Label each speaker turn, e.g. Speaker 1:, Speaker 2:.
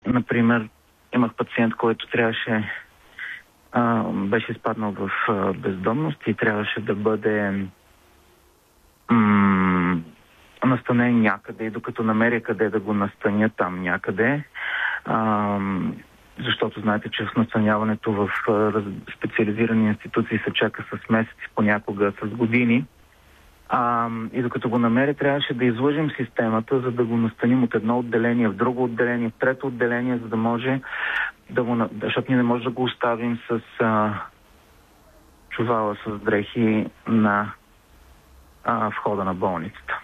Speaker 1: например, имах пациент, който беше изпаднал в бездомност и трябваше да бъде настанен някъде, и докато намеря къде да го настаня там някъде, защото знаете, че в настаняването в специализирани институции се чака с месеци, понякога с години. И докато го намеря, трябваше да излъжем системата, за да го настаним от едно отделение в друго отделение, в трето отделение, за да може защото ние не може да го оставим с чувала с дрехи на входа на болницата.